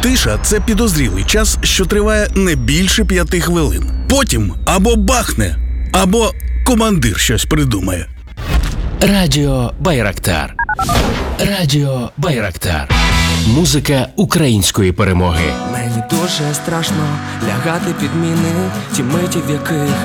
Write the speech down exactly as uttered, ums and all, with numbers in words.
Тиша – це підозрілий час, що триває не більше п'яти хвилин. Потім або бахне, або командир щось придумає. Радіо Байрактар. Радіо Байрактар. Музика української перемоги. Мені дуже страшно лягати під міни, ті миті, в яких